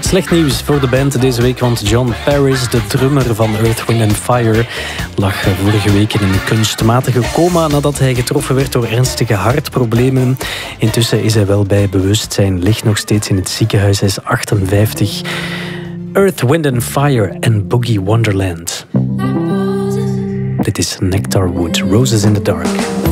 Slecht nieuws voor de band deze week, want John Paris, de drummer van Earth, Wind & Fire, lag vorige week in een kunstmatige coma nadat hij getroffen werd door ernstige hartproblemen. Intussen is hij wel bij bewustzijn, ligt nog steeds in het ziekenhuis. Hij is 58. Earth, Wind & Fire en Boogie Wonderland. Dit is Nectarwood, Roses in the Dark.